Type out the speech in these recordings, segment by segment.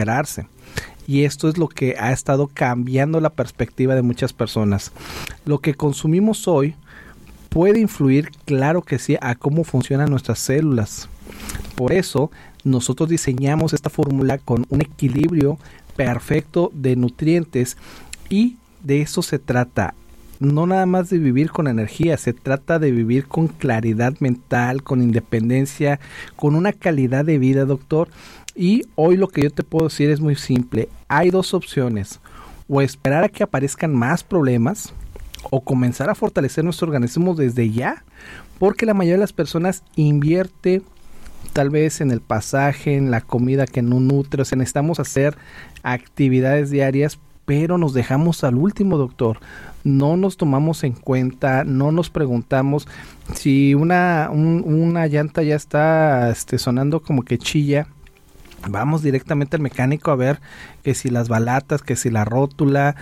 recuperarse. Y esto es lo que ha estado cambiando la perspectiva de muchas personas. Lo que consumimos hoy puede influir, claro que sí, a cómo funcionan nuestras células. Por eso, nosotros diseñamos esta fórmula con un equilibrio perfecto de nutrientes, y de eso se trata. No nada más de vivir con energía, se trata de vivir con claridad mental, con independencia, con una calidad de vida, doctor. Y hoy lo que yo te puedo decir es muy simple. Hay dos opciones: o esperar a que aparezcan más problemas, o comenzar a fortalecer nuestro organismo desde ya, porque la mayoría de las personas invierte tal vez en el pasaje, en la comida que no nutre. O sea, necesitamos hacer actividades diarias, pero nos dejamos al último, doctor. No nos tomamos en cuenta, no nos preguntamos si una llanta ya está sonando como que chilla. Vamos directamente al mecánico a ver que si las balatas, que si la rótula,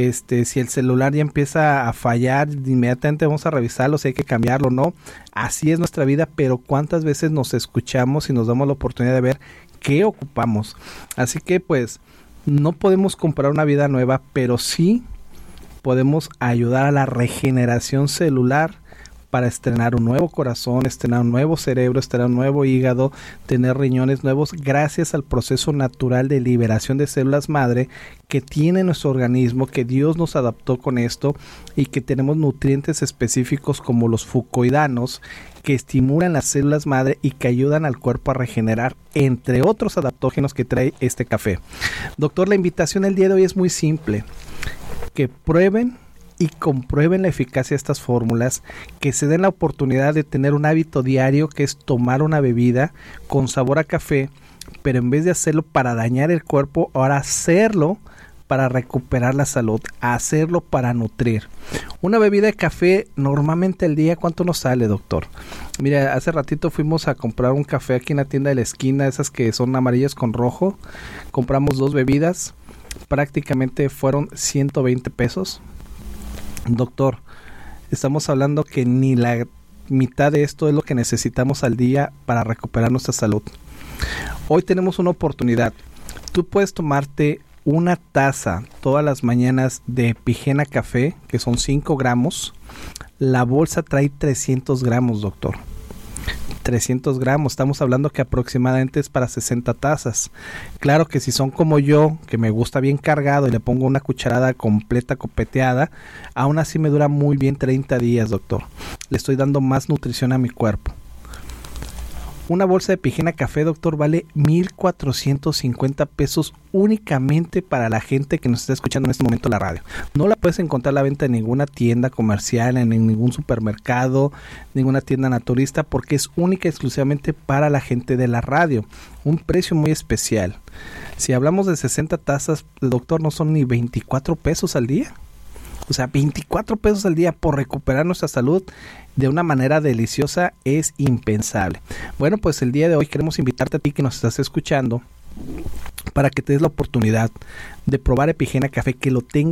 si el celular ya empieza a fallar, inmediatamente vamos a revisarlo, si hay que cambiarlo o no. Así es nuestra vida, pero ¿cuántas veces nos escuchamos y nos damos la oportunidad de ver qué ocupamos? Así que pues no podemos comprar una vida nueva, pero sí podemos ayudar a la regeneración celular para estrenar un nuevo corazón, estrenar un nuevo cerebro, estrenar un nuevo hígado, tener riñones nuevos, gracias al proceso natural de liberación de células madre que tiene nuestro organismo, que Dios nos adaptó con esto, y que tenemos nutrientes específicos como los fucoidanos, que estimulan las células madre y que ayudan al cuerpo a regenerar, entre otros adaptógenos que trae este café. Doctor, la invitación el día de hoy es muy simple: que prueben y comprueben la eficacia de estas fórmulas, que se den la oportunidad de tener un hábito diario, que es tomar una bebida con sabor a café, pero en vez de hacerlo para dañar el cuerpo, ahora hacerlo para recuperar la salud, hacerlo para nutrir. Una bebida de café normalmente al día, ¿cuánto nos sale, doctor? Mira, hace ratito fuimos a comprar un café aquí en la tienda de la esquina, esas que son amarillas con rojo. Compramos 2 bebidas, prácticamente fueron 120 pesos. Doctor, estamos hablando que ni la mitad de esto es lo que necesitamos al día para recuperar nuestra salud. Hoy tenemos una oportunidad. Tú puedes tomarte una taza todas las mañanas de Epigena Café, que son 5 gramos. La bolsa trae 300 gramos, doctor. 300 gramos, estamos hablando que aproximadamente es para 60 tazas. Claro que si son como yo, que me gusta bien cargado y le pongo una cucharada completa copeteada, aún así me dura muy bien 30 días, doctor. Le estoy dando más nutrición a mi cuerpo. Una bolsa de Epigena Café, doctor, vale 1,450 pesos únicamente para la gente que nos está escuchando en este momento en la radio. No la puedes encontrar a la venta en ninguna tienda comercial, en ningún supermercado, ninguna tienda naturista, porque es única y exclusivamente para la gente de la radio. Un precio muy especial. Si hablamos de 60 tazas, doctor, no son ni 24 pesos al día. O sea, 24 pesos al día por recuperar nuestra salud de una manera deliciosa es impensable. Bueno, pues el día de hoy queremos invitarte a ti que nos estás escuchando para que te des la oportunidad de probar Epigena Café, que lo tengas